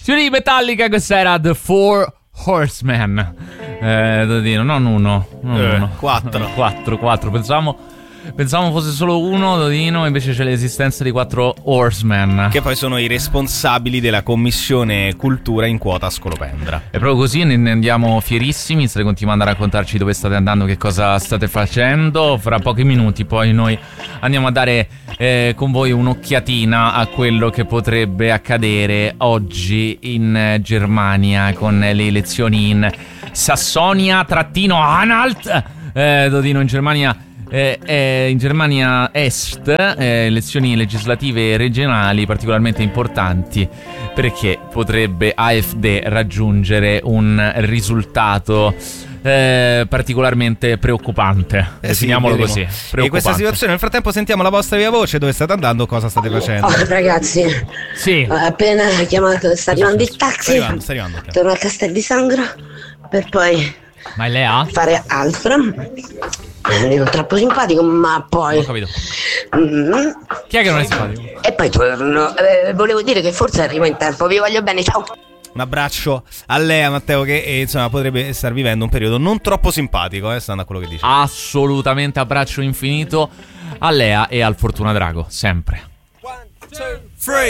Signori di Metallica, questa era The Four Horsemen. Dodino, non uno. 4. Pensavamo fosse solo uno, Dodino, invece c'è l'esistenza di 4 Horsemen. Che poi sono i responsabili della commissione cultura in quota Scolopendra. È proprio così, ne andiamo fierissimi. State continuando a raccontarci dove state andando, che cosa state facendo. Fra pochi minuti poi noi andiamo a dare con voi un'occhiatina a quello che potrebbe accadere oggi in Germania con le elezioni in Sassonia-Anhalt. Dodino, in Germania Est, elezioni legislative regionali particolarmente importanti, perché potrebbe AfD raggiungere un risultato particolarmente preoccupante. Definiamolo così. E questa situazione, nel frattempo sentiamo la vostra via voce, dove state andando, cosa state facendo. Ragazzi, sì, appena chiamato, sta arrivando il taxi, sta arrivando. torno a Castel di Sangro per poi ma è Lea? fare altro. Non dico troppo simpatico, ma poi Ho capito. Chi è che non è simpatico? E poi torno. Volevo dire che forse arrivo in tempo. Vi voglio bene, ciao. Un abbraccio a lei, a Matteo, che insomma potrebbe star vivendo un periodo non troppo simpatico, stando a quello che dice. Assolutamente, abbraccio infinito a Lea e al Fortuna Drago, sempre. 1, 2, 3.